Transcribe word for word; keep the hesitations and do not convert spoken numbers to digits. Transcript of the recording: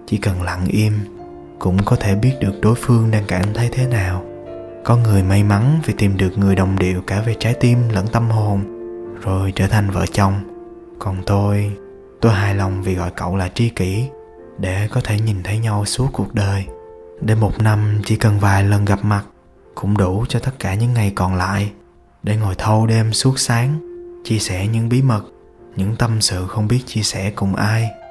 chỉ cần lặng im cũng có thể biết được đối phương đang cảm thấy thế nào. Có người may mắn vì tìm được người đồng điệu cả về trái tim lẫn tâm hồn, rồi trở thành vợ chồng. Còn tôi, tôi hài lòng vì gọi cậu là tri kỷ, để có thể nhìn thấy nhau suốt cuộc đời. Để một năm chỉ cần vài lần gặp mặt cũng đủ cho tất cả những ngày còn lại, để ngồi thâu đêm suốt sáng, chia sẻ những bí mật, những tâm sự không biết chia sẻ cùng ai.